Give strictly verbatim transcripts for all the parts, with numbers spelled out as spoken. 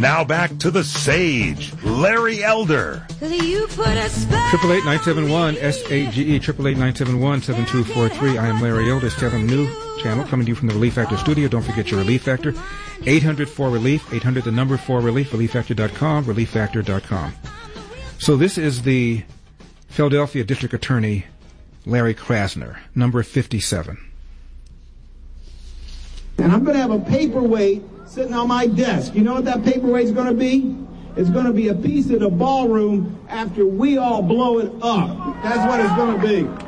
Now back to the sage, Larry Elder. Triple eight nine seven one S A G E triple eight nine seven one seven two four three. I am Larry Elder. Stellar New Channel coming to you from the Relief Factor studio. Don't forget your Relief Factor. eight hundred four relief. eight hundred the number four relief. relief factor dot com. relief factor dot com. So this is the Philadelphia District Attorney Larry Krasner, number fifty-seven. And I'm going to have a paperweight sitting on my desk. You know what that paperweight's going to be? It's going to be a piece of the ballroom after we all blow it up. That's what it's going to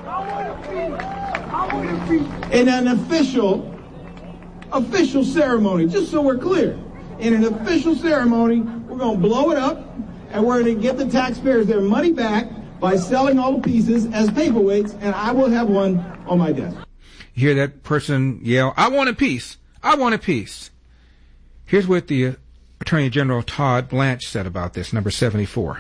be. In an official, official ceremony, just so we're clear. In an official ceremony, we're going to blow it up, and we're going to get the taxpayers their money back by selling all the pieces as paperweights, and I will have one on my desk. You hear that person yell, "I want a piece. I want a piece." Here's what the uh, Attorney General Todd Blanche said about this, number seventy-four.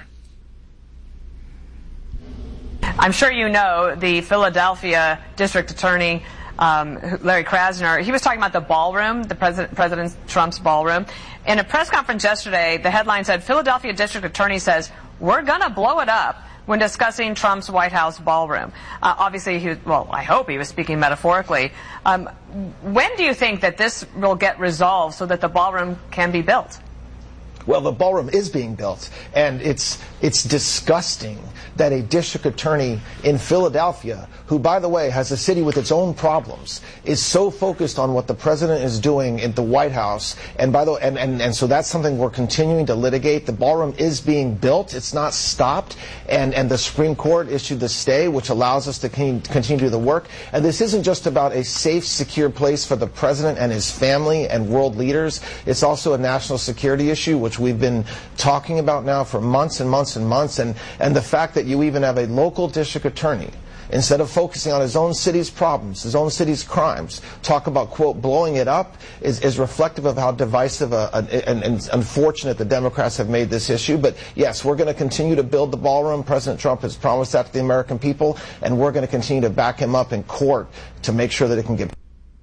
I'm sure you know the Philadelphia District Attorney, um, Larry Krasner. He was talking about the ballroom, the President, President Trump's ballroom. In a press conference yesterday, the headline said, Philadelphia District Attorney says, we're going to blow it up when discussing Trump's White House ballroom. Uh, obviously, he, well, I hope he was speaking metaphorically. Um, when do you think that this will get resolved so that the ballroom can be built? Well, the ballroom is being built, and it's it's disgusting that a district attorney in Philadelphia, who, by the way, has a city with its own problems, is so focused on what the president is doing in the White House. And by the way, and, and, and so that's something we're continuing to litigate. The ballroom is being built. It's not stopped. And, and the Supreme Court issued the stay, which allows us to continue to do the work. And this isn't just about a safe, secure place for the president and his family and world leaders. It's also a national security issue, which we've been talking about now for months and months and months. And, and the fact that you even have a local district attorney, instead of focusing on his own city's problems, his own city's crimes, talk about, quote, blowing it up, is, is reflective of how divisive a, a, and, and unfortunate the Democrats have made this issue. But yes, we're going to continue to build the ballroom. President Trump has promised that to the American people, and we're going to continue to back him up in court to make sure that it can get.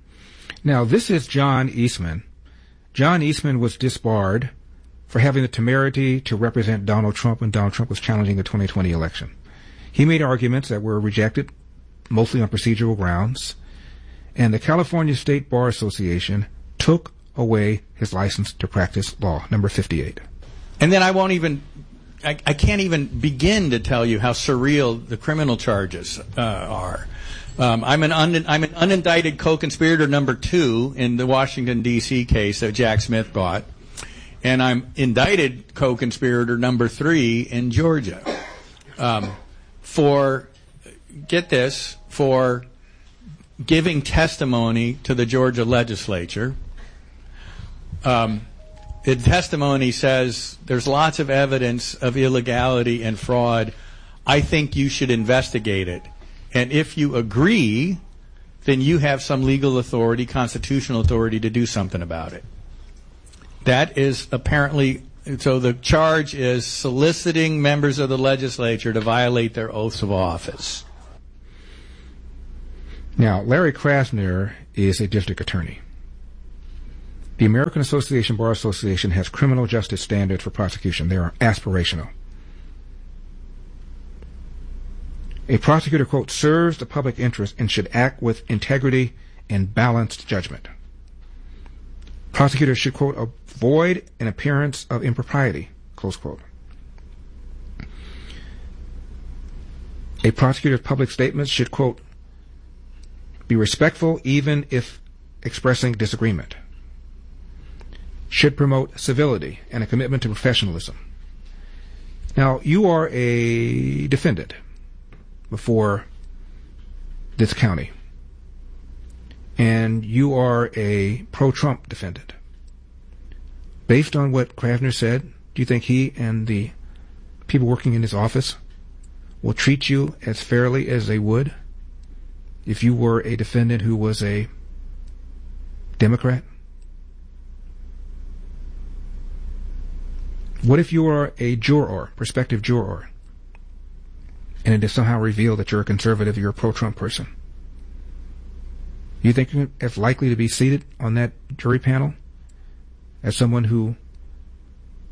Now, this is John Eastman. John Eastman was disbarred for having the temerity to represent Donald Trump when Donald Trump was challenging the twenty twenty election. He made arguments that were rejected, mostly on procedural grounds, and the California State Bar Association took away his license to practice law, number fifty-eight. And then I won't even, I, I can't even begin to tell you how surreal the criminal charges uh, are. Um, I'm an un, I'm an unindicted co-conspirator number two in the Washington, D C case that Jack Smith brought. And I'm indicted co-conspirator number three in Georgia um, for, get this, for giving testimony to the Georgia legislature. Um, the testimony says there's lots of evidence of illegality and fraud. I think you should investigate it. And if you agree, then you have some legal authority, constitutional authority to do something about it. That is apparently, so the charge is soliciting members of the legislature to violate their oaths of office. Now, Larry Krasner is a district attorney. The American Association Bar Association has criminal justice standards for prosecution. They are aspirational. A prosecutor, quote, serves the public interest and should act with integrity and balanced judgment. Prosecutors should, quote, avoid an appearance of impropriety, close quote. A prosecutor's public statements should, quote, be respectful even if expressing disagreement. Should promote civility and a commitment to professionalism. Now, you are a defendant before this county, and you are a pro-Trump defendant. Based on what Krasner said, do you think he and the people working in his office will treat you as fairly as they would if you were a defendant who was a Democrat? What if you are a juror, prospective juror, and it is somehow revealed that you're a conservative, you're a pro-Trump person? You think you're as likely to be seated on that jury panel as someone who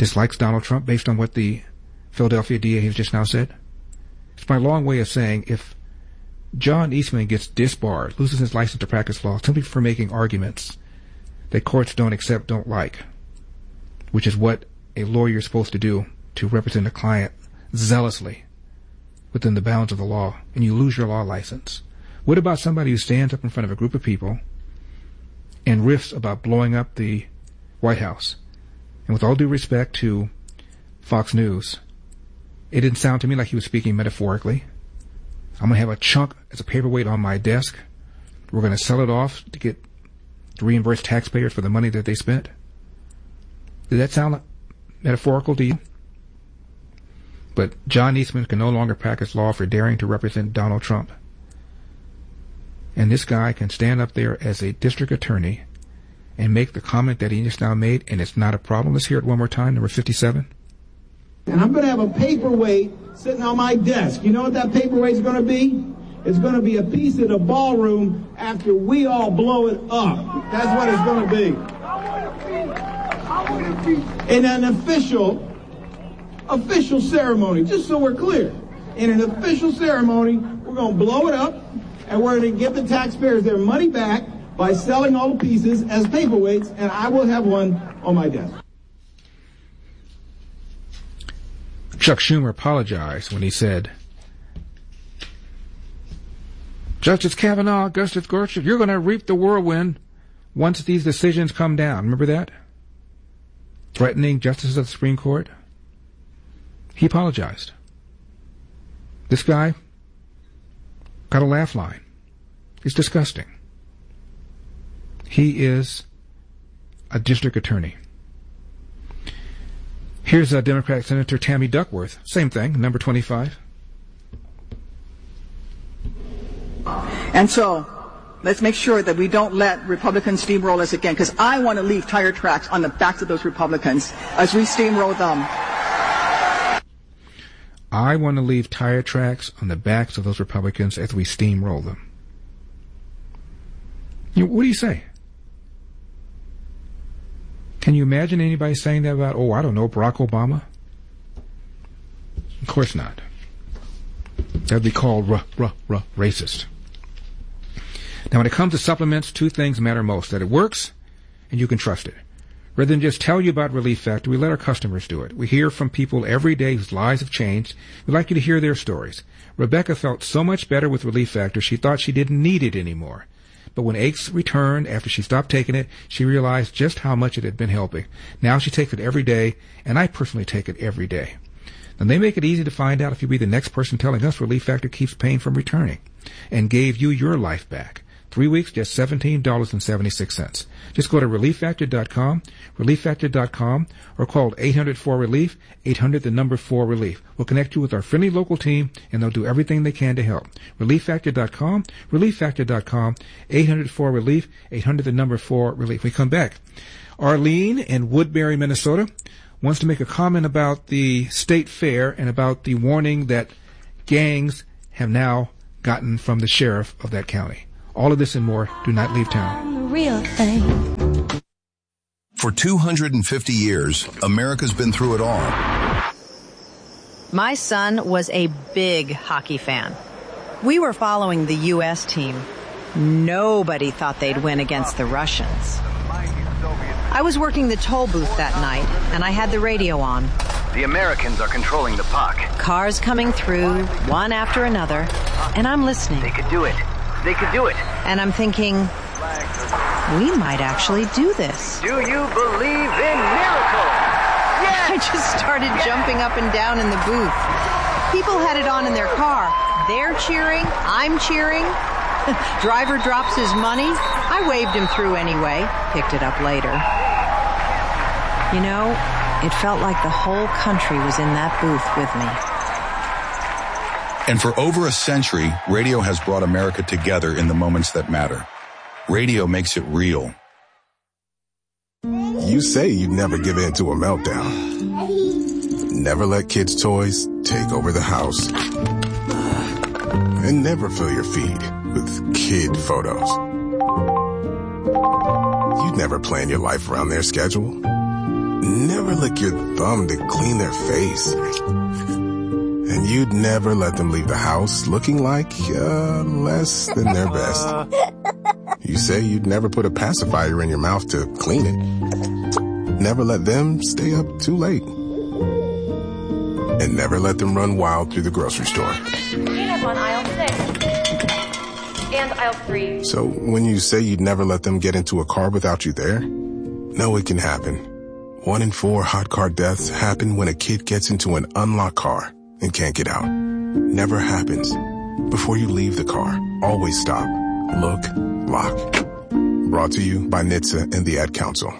dislikes Donald Trump based on what the Philadelphia D A has just now said? It's my long way of saying if John Eastman gets disbarred, loses his license to practice law simply for making arguments that courts don't accept, don't like, which is what a lawyer is supposed to do to represent a client zealously within the bounds of the law, and you lose your law license. What about somebody who stands up in front of a group of people and riffs about blowing up the White House? And with all due respect to Fox News, it didn't sound to me like he was speaking metaphorically. I'm going to have a chunk as a paperweight on my desk. We're going to sell it off to get to reimburse taxpayers for the money that they spent. Did that sound metaphorical to you? But John Eastman can no longer practice law for daring to represent Donald Trump. And this guy can stand up there as a district attorney and make the comment that he just now made, and it's not a problem. Let's hear it one more time, number fifty-seven. And I'm going to have a paperweight sitting on my desk. You know what that paperweight's going to be? It's going to be a piece of the ballroom after we all blow it up. That's what it's going to be. In an official, official ceremony, just so we're clear. In an official ceremony, we're going to blow it up, and we're going to give the taxpayers their money back by selling all the pieces as paperweights, and I will have one on my desk. Chuck Schumer apologized when he said, Justice Kavanaugh, Justice Gorsuch, you're going to reap the whirlwind once these decisions come down. Remember that? Threatening justices of the Supreme Court. He apologized. This guy got a laugh line. It's disgusting. He is a district attorney. Here's uh, Democratic Senator Tammy Duckworth. Same thing, number twenty-five. And so, let's make sure that we don't let Republicans steamroll us again, because I want to leave tire tracks on the backs of those Republicans as we steamroll them. I want to leave tire tracks on the backs of those Republicans as we steamroll them. You know, what do you say? Can you imagine anybody saying that about, oh, I don't know, Barack Obama? Of course not. That would be called r- r- r- racist. Now, when it comes to supplements, two things matter most: that it works and you can trust it. Rather than just tell you about Relief Factor, we let our customers do it. We hear from people every day whose lives have changed. We'd like you to hear their stories. Rebecca felt so much better with Relief Factor, she thought she didn't need it anymore. But when aches returned after she stopped taking it, she realized just how much it had been helping. Now she takes it every day, and I personally take it every day. And they make it easy to find out if you'll be the next person telling us Relief Factor keeps pain from returning and gave you your life back. Three weeks, just seventeen dollars and seventy-six cents. Just go to relief factor dot com, relief factor dot com, or call eight hundred four relief, eight hundred the number four relief. We'll connect you with our friendly local team, and they'll do everything they can to help. relief factor dot com, relief factor dot com, eight hundred four relief, eight hundred the number four relief. We come back. Arlene in Woodbury, Minnesota, wants to make a comment about the state fair and about the warning that gangs have now gotten from the sheriff of that county. All of this and more. Do not leave town. Real thing. For two hundred fifty years, America's been through it all. My son was a big hockey fan. We were following the U S team. Nobody thought they'd win against the Russians. I was working the toll booth that night, and I had the radio on. The Americans are controlling the puck. Cars coming through, one after another, and I'm listening. They could do it. They could do it. And I'm thinking, we might actually do this. Do you believe in miracles? Yes! I just started yes! jumping up and down in the booth. People had it on in their car. They're cheering. I'm cheering. Driver drops his money. I waved him through anyway. Picked it up later. You know, it felt like the whole country was in that booth with me. And for over a century, radio has brought America together in the moments that matter. Radio makes it real. You say you'd never give in to a meltdown. Never let kids' toys take over the house. And never fill your feed with kid photos. You'd never plan your life around their schedule. never lick your thumb to clean their face. And you'd never let them leave the house looking like uh, less than their best. You say you'd never put a pacifier in your mouth to clean it. Never let them stay up too late. And never let them run wild through the grocery store. Peanut on aisle six. And aisle three. So when you say you'd never let them get into a car without you there, no, it can happen. One in four hot car deaths happen when a kid gets into an unlocked car and can't get out. Never happens. Before you leave the car, always stop, look, lock. Brought to you by N H T S A and the Ad Council.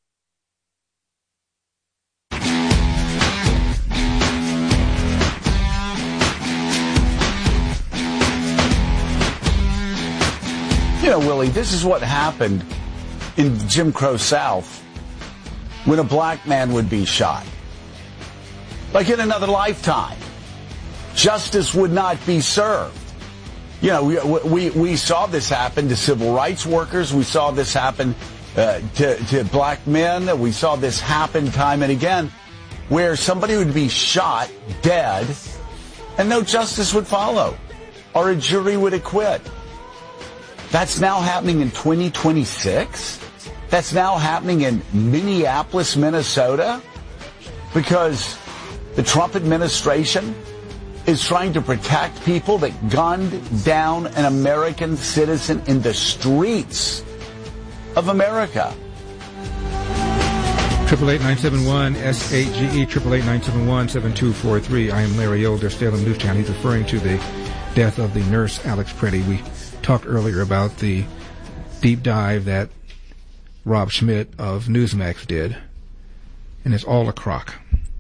You know, Willie, this is what happened in Jim Crow South when a black man would be shot. Like in another lifetime, justice would not be served. You know, we, we, we saw this happen to civil rights workers. We saw this happen uh, to, to black men. We saw this happen time and again where somebody would be shot dead and no justice would follow or a jury would acquit. That's now happening in twenty twenty-six. That's now happening in Minneapolis, Minnesota, because the Trump administration is trying to protect people that gunned down an American citizen in the streets of America. Triple eight nine seven one S eight G E triple eight nine seven one seven two four three. I am Larry Elder, Salem News Channel. He's referring to the death of the nurse Alex Preddy. We talked earlier about the deep dive that Rob Schmidt of Newsmax did, and it's all a crock.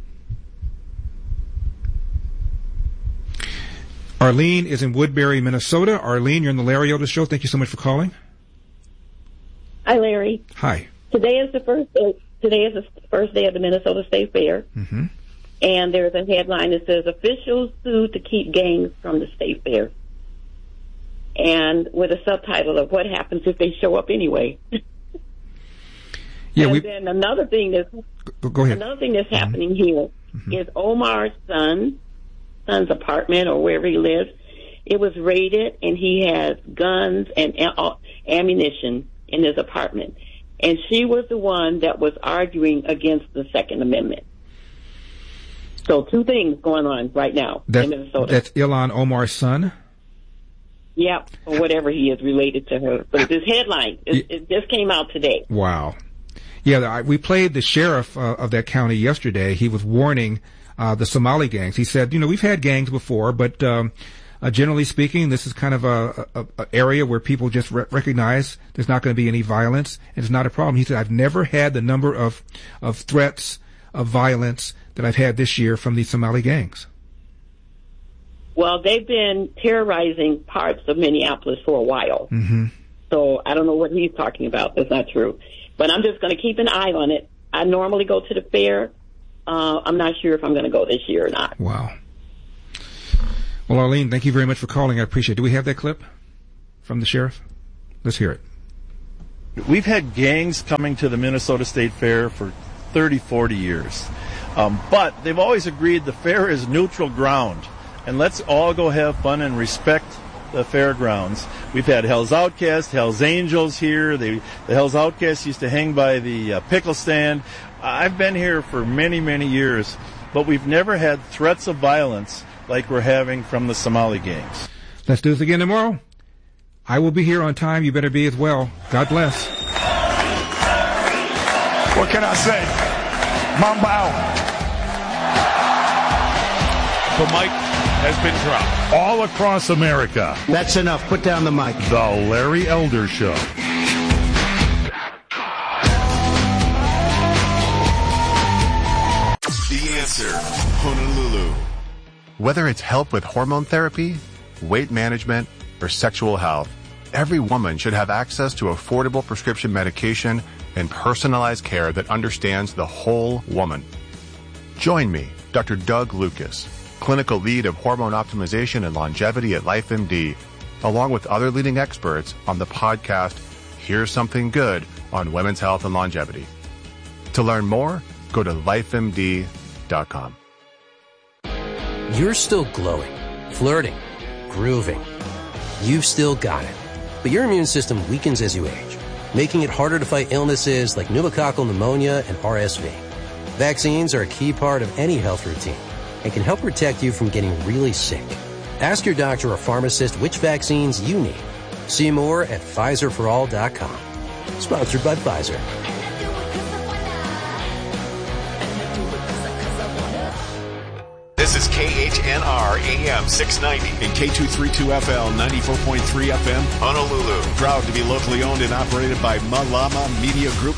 Arlene is in Woodbury, Minnesota. Arlene, you're on the Larry Elder Show. Thank you so much for calling. Hi, Larry. Hi. Today is the first day, today is the first day of the Minnesota State Fair, mm-hmm. and there's a headline that says officials sue to keep gangs from the State Fair, and with a subtitle of what happens if they show up anyway. Yeah, and we, then another thing that's go, go ahead. Another thing that's mm-hmm. happening here mm-hmm. is Omar's son, son's apartment or wherever he lives. It was raided, and he has guns and a- ammunition in his apartment. And she was the one that was arguing against the Second Amendment. So two things going on right now that, in Minnesota. That's Ilhan Omar's son? Yeah, or whatever he is related to her. But this headline, it, it just came out today. Wow. Yeah, we played the sheriff uh, of that county yesterday. He was warning uh, the Somali gangs. He said, you know, we've had gangs before, but um, uh, generally speaking, this is kind of a, a, a area where people just re- recognize there's not going to be any violence, and it's not a problem. He said, I've never had the number of, of threats of violence that I've had this year from these Somali gangs. Well, they've been terrorizing parts of Minneapolis for a while. Mm-hmm. So I don't know what he's talking about. That's not true. But I'm just going to keep an eye on it. I normally go to the fair. Uh, I'm not sure if I'm going to go this year or not. Wow. Well, Arlene, thank you very much for calling. I appreciate it. Do we have that clip from the sheriff? Let's hear it. We've had gangs coming to the Minnesota State Fair for thirty, forty years. Um, but they've always agreed the fair is neutral ground. And let's all go have fun and respect the fairgrounds. We've had Hell's Outcast, Hell's Angels here. They, the Hell's Outcast used to hang by the uh, pickle stand. I've been here for many, many years, but we've never had threats of violence like we're having from the Somali gangs. Let's do this again tomorrow. I will be here on time. You better be as well. God bless. What can I say? Mamba out. The mic has been dropped. All across America. That's enough. Put down the mic. The Larry Elder Show. The Answer, Honolulu. Whether it's help with hormone therapy, weight management, or sexual health, every woman should have access to affordable prescription medication and personalized care that understands the whole woman. Join me, Doctor Doug Lucas, clinical lead of hormone optimization and longevity at LifeMD, along with other leading experts on the podcast Here's Something Good on Women's Health and Longevity. To learn more, Go to life M D dot com. You're still glowing, flirting, grooving. You've still got it. But your immune system weakens as you age, making it harder to fight illnesses like pneumococcal pneumonia and R S V. Vaccines are a key part of any health routine and can help protect you from getting really sick. Ask your doctor or pharmacist which vaccines you need. See more at Pfizer for all dot com. Sponsored by Pfizer. This is K H N R A M six ninety and K two thirty-two F L ninety-four point three F M, Honolulu. Proud to be locally owned and operated by Malama Media Group.